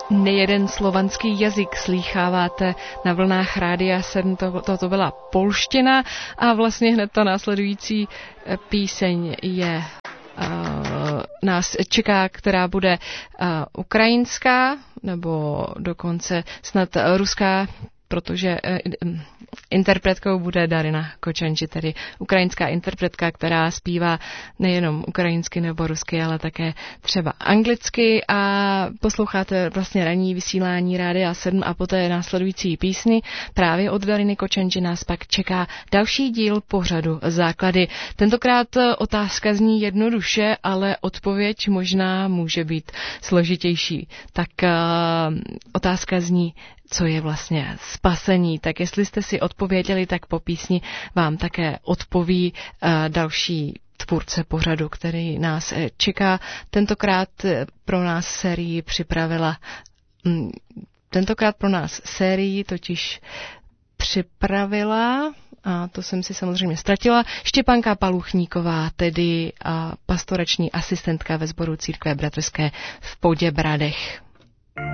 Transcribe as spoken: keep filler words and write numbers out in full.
nejeden slovanský jazyk slýcháváte na vlnách Rádia sedm, to, to, to byla polština a vlastně hned ta následující píseň je uh, nás čeká, která bude uh, ukrajinská nebo dokonce snad ruská, protože uh, interpretkou bude Darina Kočanči, tedy ukrajinská interpretka, která zpívá nejenom ukrajinsky nebo rusky, ale také třeba anglicky a posloucháte vlastně ranní vysílání Rádia sedm a poté následující písny. Právě od Dariny Kočanči nás pak čeká další díl pořadu Základy. Tentokrát otázka zní jednoduše, ale odpověď možná může být složitější. Tak uh, otázka zní, co je vlastně spasení. Tak jestli jste si odpověděli, tak po písni vám také odpoví uh, další tvůrce pořadu, který nás čeká. Tentokrát pro nás sérii připravila um, tentokrát pro nás sérii totiž připravila, a to jsem si samozřejmě ztratila, Štěpánka Paluchníková, tedy a pastorační asistentka ve sboru Církve bratrské v Poděbradech.